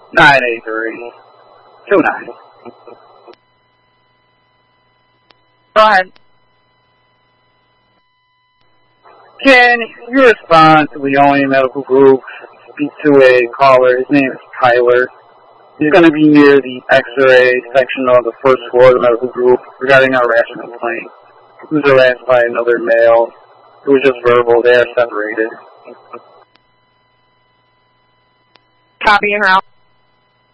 983-29. Go ahead. Can you respond to Leone Medical Group? Speak to a caller. His name is Tyler. He's going to be near the X-ray section of the first floor of the medical group regarding a harassment complaint. He was harassed by another male. It was just verbal. They are separated. Copy and route.